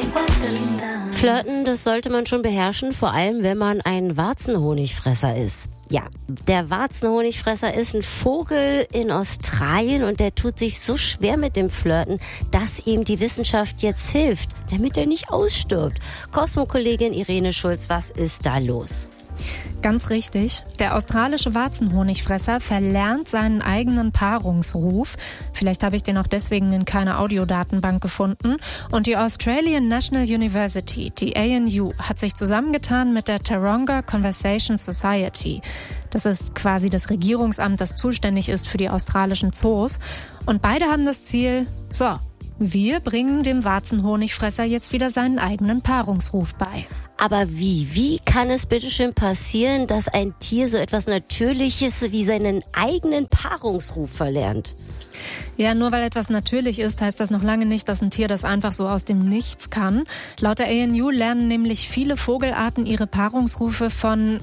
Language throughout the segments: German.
Flirten, das sollte man schon beherrschen, vor allem wenn man ein Warzenhonigfresser ist. Ja, der Warzenhonigfresser ist ein Vogel in Australien und der tut sich so schwer mit dem Flirten, dass ihm die Wissenschaft jetzt hilft, damit er nicht ausstirbt. Cosmo-Kollegin Irene Schulz, was ist da los? Ganz richtig. Der australische Warzenhonigfresser verlernt seinen eigenen Paarungsruf. Vielleicht habe ich den auch deswegen in keiner Audiodatenbank gefunden. Und die Australian National University, die ANU, hat sich zusammengetan mit der Taronga Conversation Society. Das ist quasi das Regierungsamt, das zuständig ist für die australischen Zoos. Und beide haben das Ziel, wir bringen dem Warzenhonigfresser jetzt wieder seinen eigenen Paarungsruf bei. Aber wie? Wie kann es bitteschön passieren, dass ein Tier so etwas Natürliches wie seinen eigenen Paarungsruf verlernt? Ja, nur weil etwas natürlich ist, heißt das noch lange nicht, dass ein Tier das einfach so aus dem Nichts kann. Laut der ANU lernen nämlich viele Vogelarten ihre Paarungsrufe von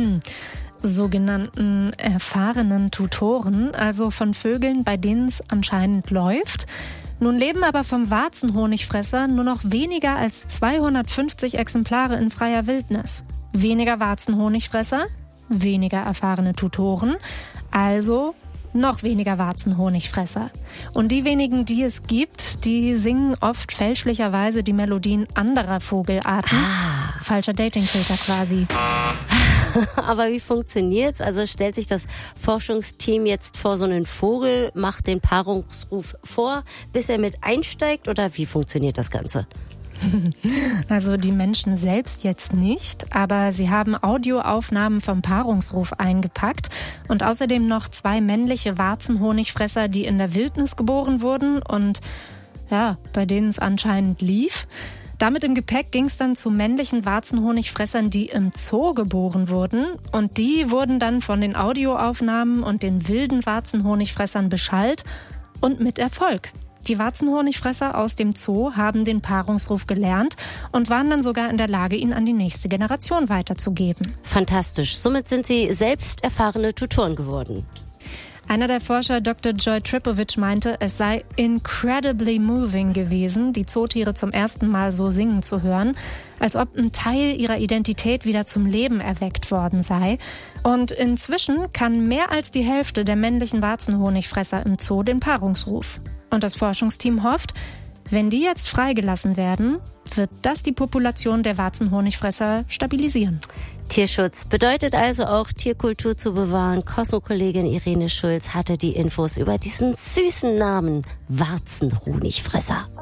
sogenannten erfahrenen Tutoren, also von Vögeln, bei denen es anscheinend läuft. Nun leben aber vom Warzenhonigfresser nur noch weniger als 250 Exemplare in freier Wildnis. Weniger Warzenhonigfresser, weniger erfahrene Tutoren, also noch weniger Warzenhonigfresser. Und die wenigen, die es gibt, die singen oft fälschlicherweise die Melodien anderer Vogelarten. Falscher Datingfilter quasi. Aber wie funktioniert's? Also stellt sich das Forschungsteam jetzt vor so einen Vogel, macht den Paarungsruf vor, bis er mit einsteigt, oder wie funktioniert das Ganze? Also die Menschen selbst jetzt nicht, aber sie haben Audioaufnahmen vom Paarungsruf eingepackt und außerdem noch 2 männliche Warzenhonigfresser, die in der Wildnis geboren wurden und bei denen es anscheinend lief. Damit im Gepäck ging es dann zu männlichen Warzenhonigfressern, die im Zoo geboren wurden. Und die wurden dann von den Audioaufnahmen und den wilden Warzenhonigfressern beschallt und mit Erfolg. Die Warzenhonigfresser aus dem Zoo haben den Paarungsruf gelernt und waren dann sogar in der Lage, ihn an die nächste Generation weiterzugeben. Fantastisch. Somit sind sie selbst erfahrene Tutoren geworden. Einer der Forscher, Dr. Joy Tripovich, meinte, es sei incredibly moving gewesen, die Zootiere zum ersten Mal so singen zu hören, als ob ein Teil ihrer Identität wieder zum Leben erweckt worden sei. Und inzwischen kann mehr als die Hälfte der männlichen Warzenhonigfresser im Zoo den Paarungsruf. Und das Forschungsteam hofft, wenn die jetzt freigelassen werden, wird das die Population der Warzenhonigfresser stabilisieren. Tierschutz bedeutet also auch, Tierkultur zu bewahren. Cosmo-Kollegin Irene Schulz hatte die Infos über diesen süßen Namen Warzenhonigfresser.